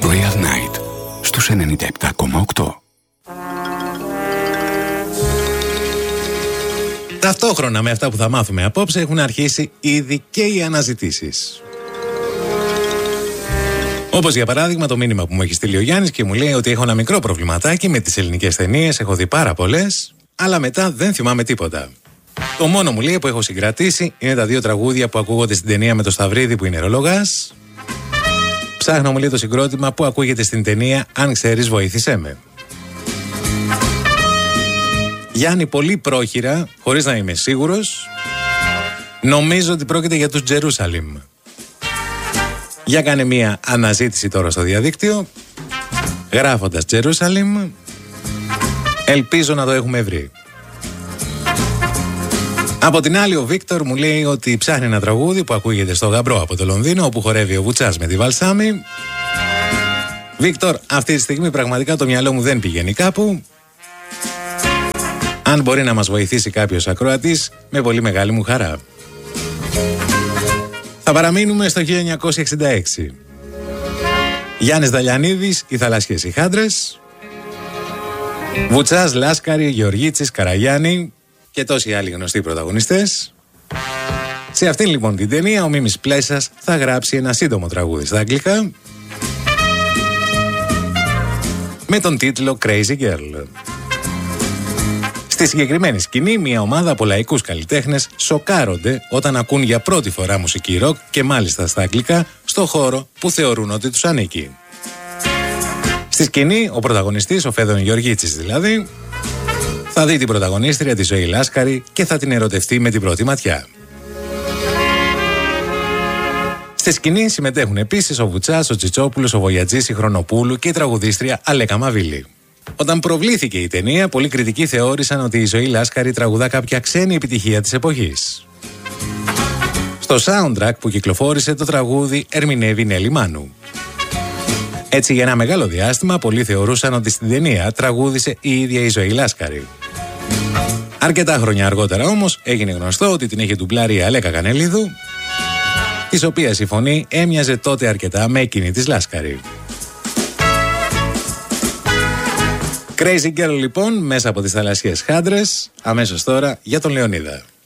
Royal Night στους 97,8. Ταυτόχρονα με αυτά που θα μάθουμε απόψε έχουν αρχίσει ήδη και οι αναζητήσεις. Όπως για παράδειγμα το μήνυμα που μου έχει στείλει ο Γιάννης και μου λέει ότι έχω ένα μικρό προβληματάκι με τις ελληνικές ταινίες, έχω δει πάρα πολλές, αλλά μετά δεν θυμάμαι τίποτα. Το μόνο μου λέει που έχω συγκρατήσει είναι τα 2 τραγούδια που ακούγονται στην ταινία με το Σταυρίδη που είναι ρολογάς. Ψάχνω, μου λέει, το συγκρότημα που ακούγεται στην ταινία «Αν ξέρεις βοήθησέ με». Γιάννη, πολύ πρόχειρα, χωρίς να είμαι σίγουρος, νομίζω ότι πρόκειται για τους Τζερούσαλιμ. Για κάνε μία αναζήτηση τώρα στο διαδίκτυο, γράφοντας Τζερούσαλιμ, ελπίζω να το έχουμε βρει. Από την άλλη ο Βίκτορ μου λέει ότι ψάχνει ένα τραγούδι που ακούγεται στο Γαμπρό από το Λονδίνο, όπου χορεύει ο Βουτσάς με τη Βαλσάμι. Βίκτορ, αυτή τη στιγμή πραγματικά το μυαλό μου δεν πηγαίνει κάπου. Αν μπορεί να μας βοηθήσει κάποιος ακροατής, με πολύ μεγάλη μου χαρά. Θα παραμείνουμε στο 1966. Γιάννης Δαλιανίδης, οι θαλασσιές οι χάντρες. Βουτσάς, Λάσκαρη, Γεωργίτσης, Καραγιάννη και τόσοι άλλοι γνωστοί πρωταγωνιστές. Σε αυτήν λοιπόν την ταινία ο Μίμης Πλέσας θα γράψει ένα σύντομο τραγούδι στα αγγλικά με τον τίτλο Crazy Girl. Στη συγκεκριμένη σκηνή, μια ομάδα από λαϊκούς καλλιτέχνες σοκάρονται όταν ακούν για πρώτη φορά μουσική ροκ και μάλιστα στα αγγλικά στο χώρο που θεωρούν ότι τους ανήκει. Στη σκηνή, ο πρωταγωνιστής, ο Φέδων Γεωργίτσης δηλαδή, θα δει την πρωταγωνίστρια, τη Ζωή Λάσκαρη, και θα την ερωτευτεί με την πρώτη ματιά. Στη σκηνή συμμετέχουν επίσης ο Βουτσάς, ο Τσιτσόπουλος, ο Βογιατζής, η Χρονοπούλου και η τραγουδίστρια Αλέκα Μαβίλη. Όταν προβλήθηκε η ταινία, πολλοί κριτικοί θεώρησαν ότι η Ζωή Λάσκαρη τραγουδά κάποια ξένη επιτυχία της εποχής. Στο soundtrack που κυκλοφόρησε, το τραγούδι ερμηνεύει Νέλη Μάνου. Έτσι, για ένα μεγάλο διάστημα, πολλοί θεωρούσαν ότι στην ταινία τραγούδισε η ίδια η Ζωή Λάσκαρη. Αρκετά χρόνια αργότερα όμως έγινε γνωστό ότι την είχε ντουμπλάρει η Αλέκα Κανελίδου, της οποίας η φωνή έμοιαζε τότε αρκετά με εκείνη της Λάσκαρη. Crazy Girl λοιπόν, μέσα από τις θαλασσιές χάντρες, αμέσως τώρα για τον Λεωνίδα.